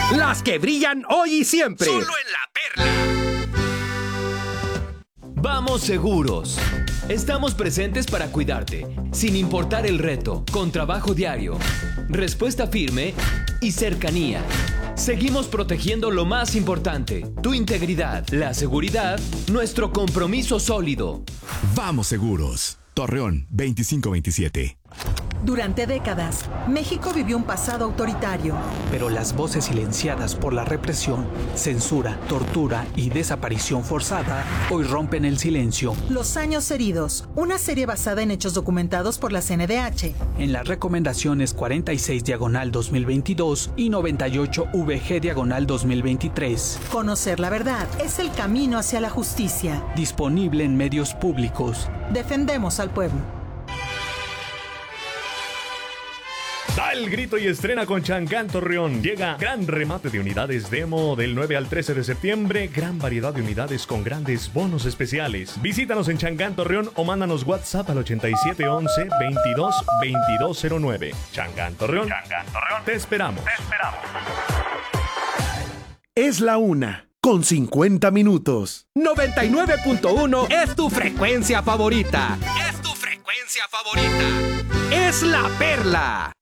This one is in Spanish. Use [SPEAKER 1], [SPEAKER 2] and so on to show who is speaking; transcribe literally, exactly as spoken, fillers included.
[SPEAKER 1] Las que brillan hoy y siempre.
[SPEAKER 2] Solo en La Perla.
[SPEAKER 3] Vamos seguros. Estamos presentes para cuidarte, sin importar el reto, con trabajo diario, respuesta firme y cercanía. Seguimos protegiendo lo más importante, tu integridad, la seguridad, nuestro compromiso sólido.
[SPEAKER 4] Vamos seguros. Torreón veinticinco veintisiete.
[SPEAKER 5] Durante décadas, México vivió un pasado autoritario.
[SPEAKER 6] Pero las voces silenciadas por la represión, censura, tortura y desaparición forzada hoy rompen el silencio.
[SPEAKER 5] Los años heridos, una serie basada en hechos documentados por la C N D H.
[SPEAKER 6] En las recomendaciones cuarenta y seis diagonal dos mil veintidós y noventa y ocho V G diagonal dos mil veintitrés.
[SPEAKER 5] Conocer la verdad es el camino hacia la justicia.
[SPEAKER 6] Disponible en medios públicos.
[SPEAKER 5] Defendemos al pueblo.
[SPEAKER 7] Da el grito y estrena con Chang'an Torreón. Llega gran remate de unidades demo del nueve al trece de septiembre. Gran variedad de unidades con grandes bonos especiales. Visítanos en Chang'an Torreón o mándanos WhatsApp al ochenta y siete once veintidós veintidós cero nueve. Chang'an Torreón. Chang'an Torreón. Te esperamos. Te esperamos.
[SPEAKER 1] Es la una, con cincuenta minutos. noventa y nueve punto uno es tu frecuencia favorita.
[SPEAKER 2] Es tu frecuencia favorita.
[SPEAKER 1] Es La Perla.